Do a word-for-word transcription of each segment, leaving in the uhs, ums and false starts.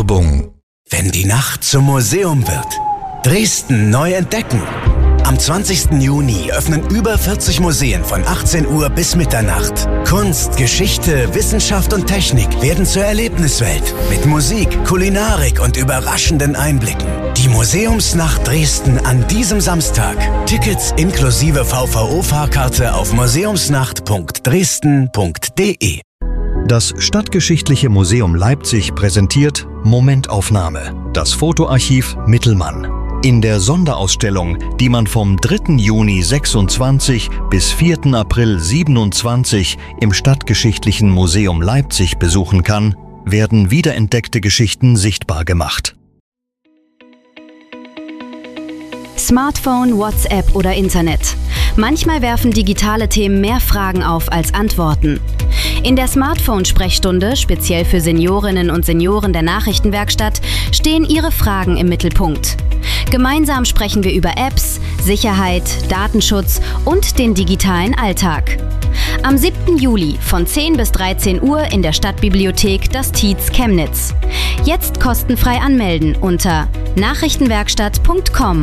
Werbung. Wenn die Nacht zum Museum wird. Dresden neu entdecken. Am zwanzigsten Juni öffnen über vierzig Museen von achtzehn Uhr bis Mitternacht. Kunst, Geschichte, Wissenschaft und Technik werden zur Erlebniswelt. Mit Musik, Kulinarik und überraschenden Einblicken. Die Museumsnacht Dresden an diesem Samstag. Tickets inklusive V V O-Fahrkarte auf museumsnacht punkt dresden punkt de. Das Stadtgeschichtliche Museum Leipzig präsentiert Momentaufnahme, das Fotoarchiv Mittelmann. In der Sonderausstellung, die man vom dritten Juni sechsundzwanzig bis vierten April siebenundzwanzig im Stadtgeschichtlichen Museum Leipzig besuchen kann, werden wiederentdeckte Geschichten sichtbar gemacht. Smartphone, WhatsApp oder Internet. Manchmal werfen digitale Themen mehr Fragen auf als Antworten. In der Smartphone-Sprechstunde, speziell für Seniorinnen und Senioren der Nachrichtenwerkstatt, stehen Ihre Fragen im Mittelpunkt. Gemeinsam sprechen wir über Apps, Sicherheit, Datenschutz und den digitalen Alltag. Am siebten Juli von zehn bis dreizehn Uhr in der Stadtbibliothek Das Tietz Chemnitz. Jetzt kostenfrei anmelden unter nachrichtenwerkstatt punkt com.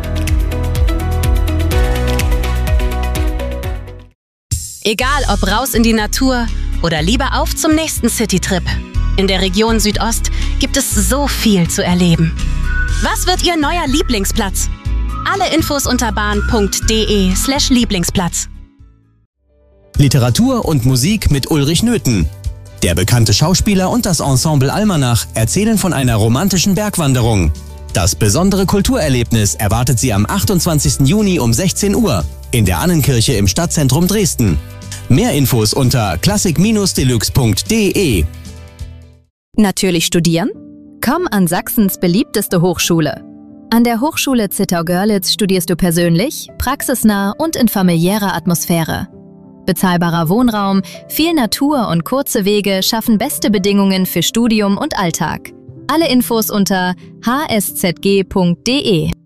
Egal ob raus in die Natur oder lieber auf zum nächsten Citytrip. In der Region Südost gibt es so viel zu erleben. Was wird Ihr neuer Lieblingsplatz? Alle Infos unter bahn punkt de slash Lieblingsplatz. Literatur und Musik mit Ulrich Nöthen. Der bekannte Schauspieler und das Ensemble Almanach erzählen von einer romantischen Bergwanderung. Das besondere Kulturerlebnis erwartet Sie am achtundzwanzigsten Juni um sechzehn Uhr in der Annenkirche im Stadtzentrum Dresden. Mehr Infos unter klassik deluxe punkt de. Natürlich studieren? Komm an Sachsens beliebteste Hochschule. An der Hochschule Zittau-Görlitz studierst du persönlich, praxisnah und in familiärer Atmosphäre. Bezahlbarer Wohnraum, viel Natur und kurze Wege schaffen beste Bedingungen für Studium und Alltag. Alle Infos unter h s z g punkt de.